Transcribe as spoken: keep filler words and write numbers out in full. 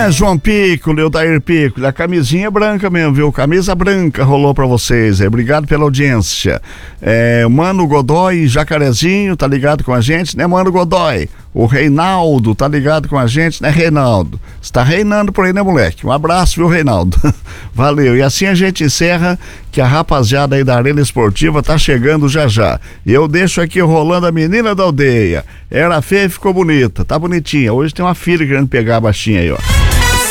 É, João Piccoli, Odair Piccoli, a camisinha é branca mesmo, viu? Camisa branca rolou pra vocês, é, obrigado pela audiência. É, Mano Godoy, Jacarezinho, tá ligado com a gente, né, Mano Godoy? O Reinaldo, tá ligado com a gente, né, Reinaldo? Está reinando por aí, né, moleque? Um abraço, viu, Reinaldo? Valeu, e assim a gente encerra, que a rapaziada aí da Arena Esportiva tá chegando já já. E eu deixo aqui rolando a menina da aldeia. Era feia e ficou bonita, tá bonitinha. Hoje tem uma filha querendo pegar a baixinha aí, ó.